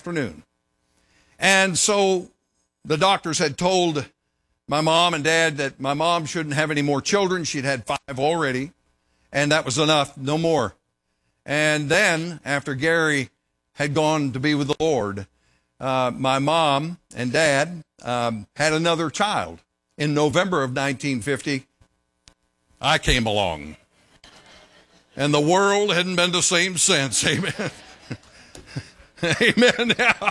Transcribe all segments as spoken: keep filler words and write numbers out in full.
afternoon. And so the doctors had told my mom and dad that my mom shouldn't have any more children. She'd had five already, and that was enough, no more. And then, after Gary had gone to be with the Lord, uh, my mom and dad um, had another child. In November of nineteen fifty, I came along. And the world hadn't been the same since. Amen. Amen.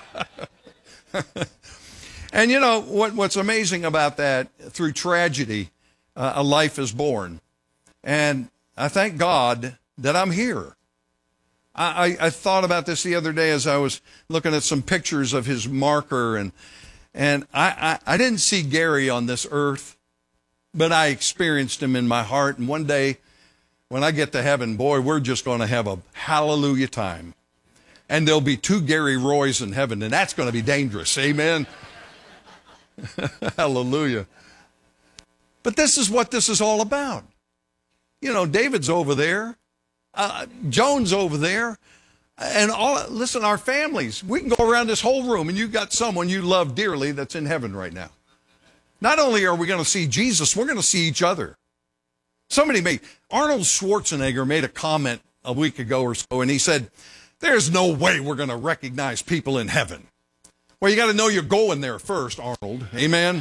And you know, what, what's amazing about that, through tragedy, uh, a life is born. And I thank God that I'm here. I, I, I thought about this the other day as I was looking at some pictures of his marker, and and I, I, I didn't see Gary on this earth, but I experienced him in my heart. And one day, when I get to heaven, boy, we're just going to have a hallelujah time. And there'll be two Gary Roys in heaven, and that's going to be dangerous. Amen. Hallelujah. But this is what this is all about. You know, David's over there. Uh, Joan's over there. And all, listen, our families, we can go around this whole room, and you've got someone you love dearly that's in heaven right now. Not only are we going to see Jesus, we're going to see each other. Somebody made, Arnold Schwarzenegger made a comment a week ago or so, and he said, there's no way we're going to recognize people in heaven. Well, you got to know you're going there first, Arnold. Amen?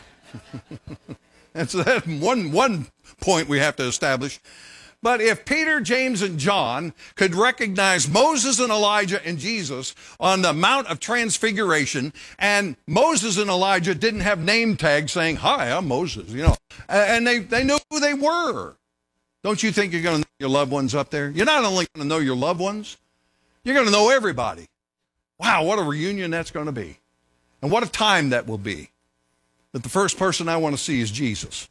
And so that's one, one point we have to establish. But if Peter, James, and John could recognize Moses and Elijah and Jesus on the Mount of Transfiguration, and Moses and Elijah didn't have name tags saying, hi, I'm Moses, you know, and they, they knew who they were. Don't you think you're going to know your loved ones up there? You're not only going to know your loved ones, you're going to know everybody. Wow, what a reunion that's going to be. And what a time that will be. But the first person I want to see is Jesus.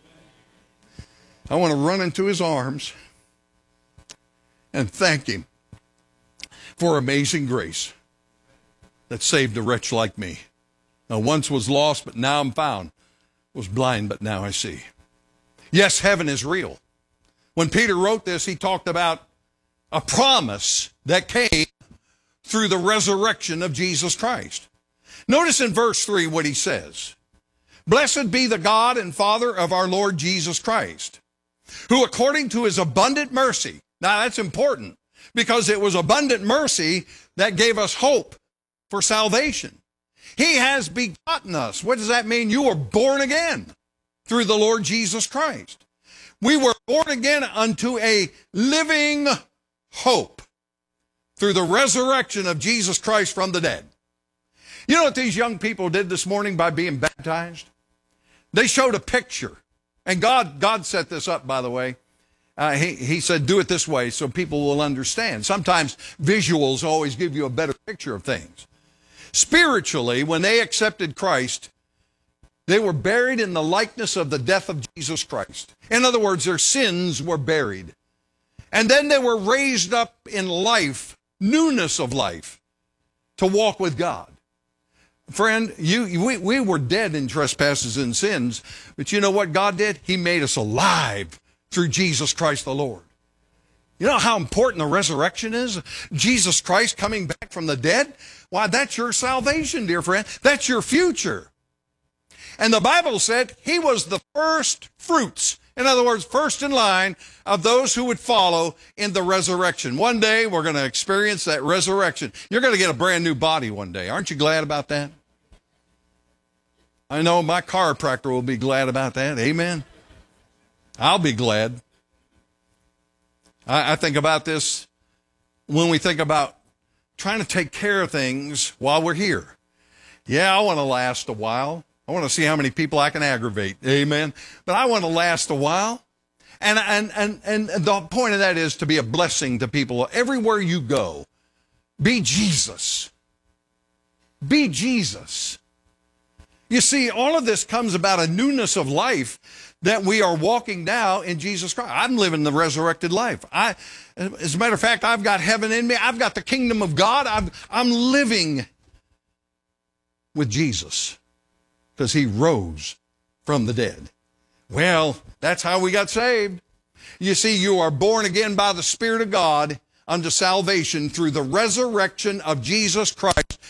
I want to run into his arms and thank him for amazing grace that saved a wretch like me. I once was lost, but now I'm found. Was blind, but now I see. Yes, heaven is real. When Peter wrote this, he talked about a promise that came through the resurrection of Jesus Christ. Notice in verse three what he says. Blessed be the God and Father of our Lord Jesus Christ, who according to his abundant mercy, now that's important, because it was abundant mercy that gave us hope for salvation. He has begotten us. What does that mean? You were born again through the Lord Jesus Christ. We were born again unto a living hope through the resurrection of Jesus Christ from the dead. You know what these young people did this morning by being baptized? They showed a picture. And God, God set this up, by the way. Uh, he, he said, do it this way so people will understand. Sometimes visuals always give you a better picture of things. Spiritually, when they accepted Christ, they were buried in the likeness of the death of Jesus Christ. In other words, their sins were buried. And then they were raised up in life, newness of life, to walk with God. Friend, you, we, we were dead in trespasses and sins, but you know what God did? He made us alive through Jesus Christ the Lord. You know how important the resurrection is? Jesus Christ coming back from the dead? Why, that's your salvation, dear friend. That's your future. And the Bible said he was the first fruits. In other words, first in line of those who would follow in the resurrection. One day we're going to experience that resurrection. You're going to get a brand new body one day. Aren't you glad about that? I know my chiropractor will be glad about that. Amen. I'll be glad. I, I think about this when we think about trying to take care of things while we're here. Yeah, I want to last a while. I want to see how many people I can aggravate. Amen. But I want to last a while. And, and, and, and the point of that is to be a blessing to people. Everywhere you go, be Jesus. Be Jesus. You see, all of this comes about a newness of life that we are walking now in Jesus Christ. I'm living the resurrected life. I, as a matter of fact, I've got heaven in me. I've got the kingdom of God. I've, I'm living with Jesus because he rose from the dead. Well, that's how we got saved. You see, you are born again by the Spirit of God unto salvation through the resurrection of Jesus Christ